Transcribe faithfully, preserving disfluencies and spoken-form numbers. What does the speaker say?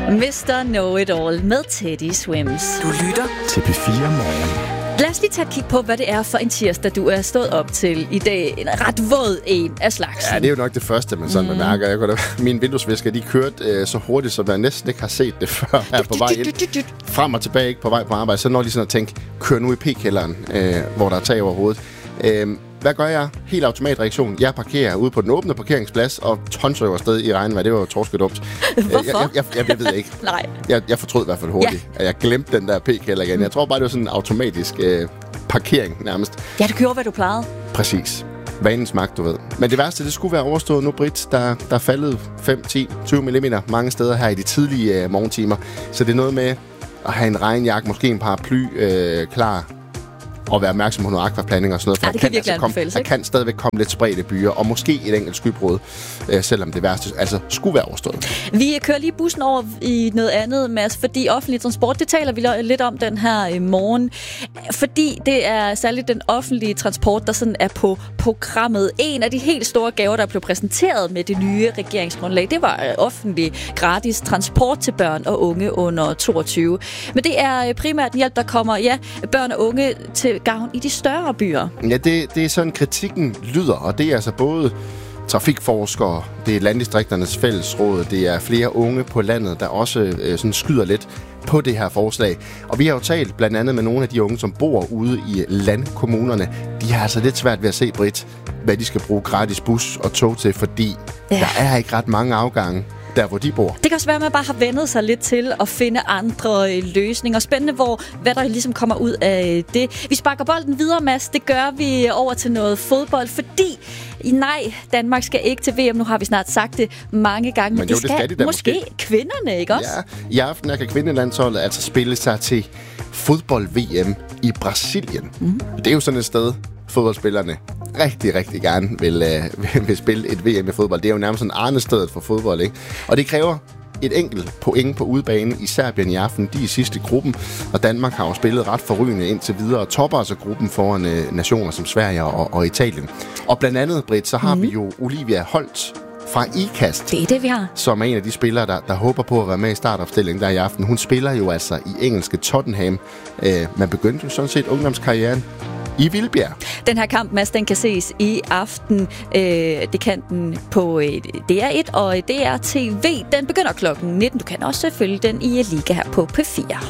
mister Know-It-All med Teddy Swims. Du lytter til P fire Morgen. Lad os lige tage et kig på, hvad det er for en tirsdag, du er stået op til i dag. En ret våd en af slagsen. Ja, det er jo nok det første, man sådan mm. bemærker. Jeg kunne da, mine vinduesvisker, de kørte øh, så hurtigt, som jeg næsten ikke har set det før her på vej ind. Frem og tilbage, ikke på vej på arbejde. Så når de sådan at tænke, kør nu i P-kælderen, øh, hvor der er tag over hovedet. Øh, Hvad gør jeg? Helt automatreaktion. Jeg parkerer ude på den åbne parkeringsplads og tonser afsted i regnvejr. Det var jo torskedumt. Hvorfor? Jeg, jeg, jeg, jeg ved det ikke. Nej. Jeg, jeg fortrød i hvert fald hurtigt, ja. at jeg glemte den der P-kælder igen. Jeg tror bare, det var sådan en automatisk øh, parkering nærmest. Ja, du gjorde, hvad du plejede. Præcis. Vanens magt, du ved. Men det værste, det skulle være overstået nu, Britt. Der, der er faldet fem, ti, tyve millimeter mange steder her i de tidlige øh, morgentimer. Så det er noget med at have en regnjakke, måske en paraply øh, klar, og være opmærksom på noget akvaplanning og sådan noget. For ja, det der kan, kan, altså komme, der kan stadigvæk komme lidt spredte byer, og måske et enkelt skybrud, øh, selvom det værste altså skulle være overstået. Vi kører lige bussen over i noget andet, Mads, fordi offentlig transport, det taler vi lidt om den her øh, morgen, fordi det er særligt den offentlige transport, der sådan er på programmet. En af de helt store gaver, der blev præsenteret med det nye regeringsgrundlag, det var øh, offentlig gratis transport til børn og unge under toogtyve. Men det er øh, primært en hjælp, der kommer ja, børn og unge til gavn i de større byer. Ja, det, det er sådan, kritikken lyder, og det er altså både trafikforskere, det er Landdistrikternes Fællesråd, det er flere unge på landet, der også øh, sådan skyder lidt på det her forslag. Og vi har jo talt blandt andet med nogle af de unge, som bor ude i landkommunerne. De har altså lidt svært ved at se, Britt, hvad de skal bruge gratis bus og tog til, fordi ja. der er ikke ret mange afgange der, hvor de bor. Det kan også være, at man bare har vendet sig lidt til at finde andre øh, løsninger. Spændende, hvor, hvad der ligesom kommer ud af det. Vi sparker bolden videre, Mads. Det gør vi over til noget fodbold, fordi nej, Danmark skal ikke til V M. Nu har vi snart sagt det mange gange, men, men jo, det, skal, det skal de måske, måske kvinderne, ikke også? Ja, i aften kan kvindelandsholdet altså spille sig til fodbold-V M i Brasilien. Mm. Det er jo sådan et sted, fodboldspillerne rigtig, rigtig gerne vil, øh, vil spille et V M i fodbold. Det er jo nærmest sådan arnestedet for fodbold, ikke? Og det kræver et enkelt point på udebane i Serbien i aften. De er sidst i gruppen, og Danmark har jo spillet ret forrygende indtil videre, og topper altså gruppen foran øh, nationer som Sverige og, og Italien. Og blandt andet, Britt, så har mm. vi jo Olivia Holt fra IKAST. Det er det, vi har. Som er en af de spillere, der, der håber på at være med i startopstillingen der i aften. Hun spiller jo altså i engelske Tottenham. Øh, man begyndte jo sådan set ungdomskarrieren i Vildbjerg. Den her kamp, Mads, den kan ses i aften. Øh, det kan den på øh, D R et og D R T V. Den begynder klokken nitten. Du kan også følge den i Liga her på P fire.